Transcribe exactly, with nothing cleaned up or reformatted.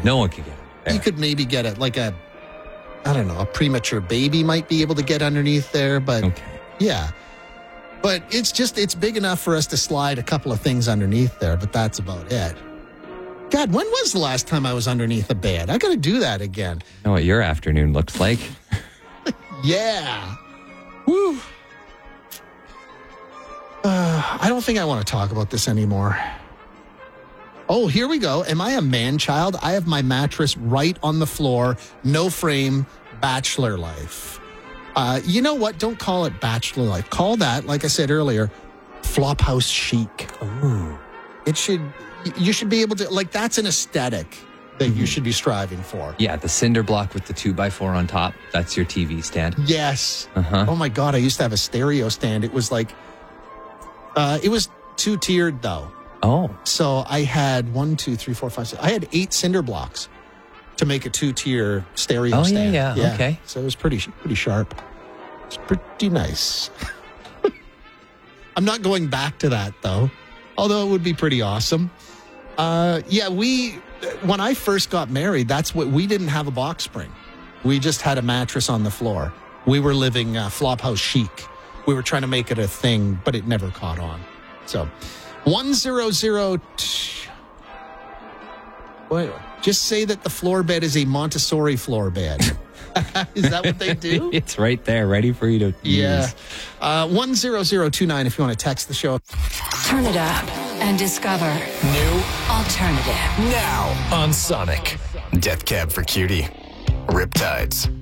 No one can get it. There. You could maybe get it like a, I don't know, a premature baby might be able to get underneath there, but Okay. yeah. But it's just, it's big enough for us to slide a couple of things underneath there, but that's about it. God, when was the last time I was underneath a bed? I got to do that again. I know what your afternoon looks like. Yeah. Woo. Uh, I don't think I want to talk about this anymore. Oh, here we go. Am I a man child? I have my mattress right on the floor, no frame, bachelor life. Uh, you know what? Don't call it bachelor life. Call that, like I said earlier, flophouse chic. Ooh. It should, you should be able to, like, that's an aesthetic that you should be striving for. Yeah, the cinder block with the two by four on top. That's your T V stand. Yes. Uh-huh. Oh my God, I used to have a stereo stand. It was like, uh, it was two-tiered though. Oh. So I had one, two, three, four, five, six. I had eight cinder blocks to make a two-tier stereo Oh, yeah, stand. yeah, okay. So it was pretty, pretty sharp. It's pretty nice. I'm not going back to that though, although it would be pretty awesome. Uh, yeah, we, when I first got married, that's what, we didn't have a box spring. We just had a mattress on the floor. We were living uh, flophouse chic. We were trying to make it a thing, but it never caught on. So, one zero zero. T- Wait, just say that the floor bed is a Montessori floor bed. Is that what they do? It's right there, ready for you to Yeah. use. Uh, one zero zero two nine if you want to text the show. Turn it up and discover New alternative. now on Sonic. Death Cab for Cutie. Riptides.